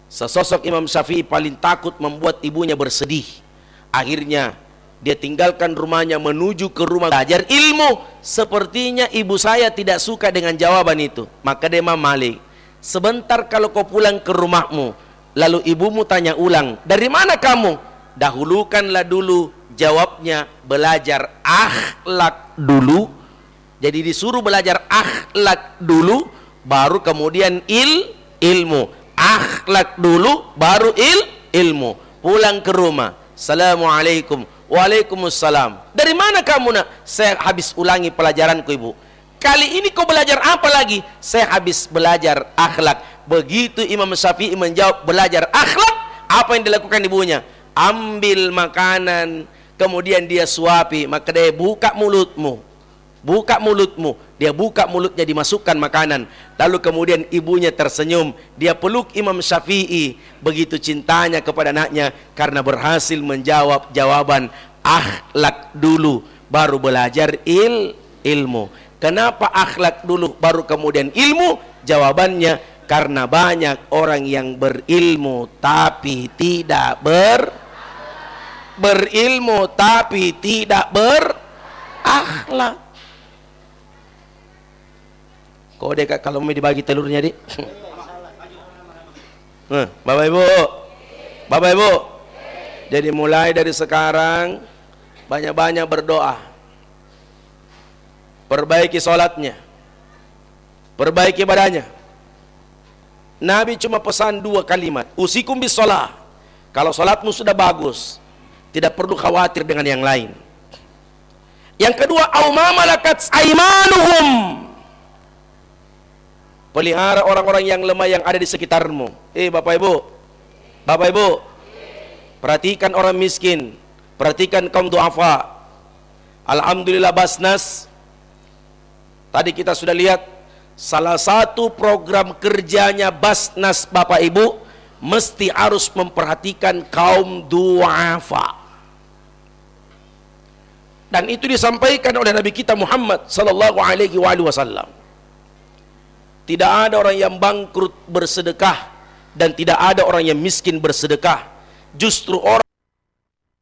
Sesosok Imam Syafi'i paling takut membuat ibunya bersedih. Akhirnya dia tinggalkan rumahnya menuju ke rumah belajar ilmu. Sepertinya ibu saya tidak suka dengan jawaban itu. Maka dia Malik, sebentar kalau kau pulang ke rumahmu, lalu ibumu tanya ulang, dari mana kamu? Dahulukanlah dulu jawabnya belajar akhlak dulu. Jadi disuruh belajar akhlak dulu, baru kemudian ilmu. Akhlak dulu, baru ilmu. Pulang ke rumah, assalamualaikum. Waalaikumsalam. Dari mana kamu nak? Saya habis ulangi pelajaranku ibu. Kali ini kau belajar apa lagi? Saya habis belajar akhlak. Begitu Imam Syafi'i menjawab belajar akhlak, apa yang dilakukan ibunya? Ambil makanan, kemudian dia suapi. Maka dia buka mulutmu. Dia buka mulutnya, dimasukkan makanan. Lalu kemudian ibunya tersenyum. Dia peluk Imam Syafi'i. Begitu cintanya kepada anaknya karena berhasil menjawab jawaban akhlak dulu, baru belajar ilmu. Kenapa akhlak dulu baru kemudian ilmu? Jawabannya karena banyak orang yang berilmu tapi tidak berilmu tapi tidak berakhlak. Kok dek kalau mau dibagi telurnya dik? Bapak Ibu, jadi mulai dari sekarang banyak-banyak berdoa, perbaiki sholatnya, perbaiki badannya. Nabi cuma pesan 2 kalimat, usikum bis sholat. Kalau sholatmu sudah bagus, tidak perlu khawatir dengan yang lain. Yang kedua, auma malakat aimanuhum, pelihara orang-orang yang lemah yang ada di sekitarmu. Bapak Ibu, perhatikan orang miskin, perhatikan kaum duafa. Alhamdulillah Basnas, tadi kita sudah lihat salah satu program kerjanya Basnas Bapak Ibu, mesti harus memperhatikan kaum duafa. Dan itu disampaikan oleh Nabi kita Muhammad sallallahu alaihi wasallam. Tidak ada orang yang bangkrut bersedekah dan tidak ada orang yang miskin bersedekah. Justru orang